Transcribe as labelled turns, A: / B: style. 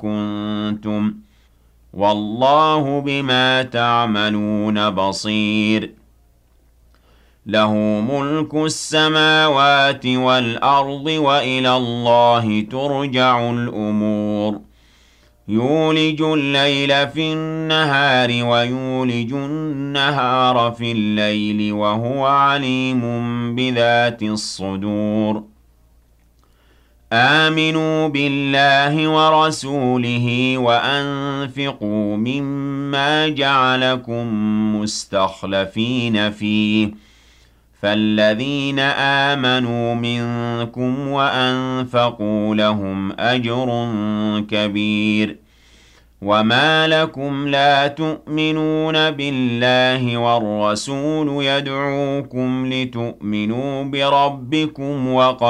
A: كنتم والله بما تعملون بصير له ملك السماوات والأرض وإلى الله ترجع الأمور يولج الليل في النهار ويولج النهار في الليل وهو عليم بذات الصدور آمنوا بالله ورسوله وأنفقوا مما جعلكم مستخلفين فيه فالذين آمنوا منكم وأنفقوا لهم أجر كبير وما لكم لا تؤمنون بالله والرسول يدعوكم لتؤمنوا بربكم وقد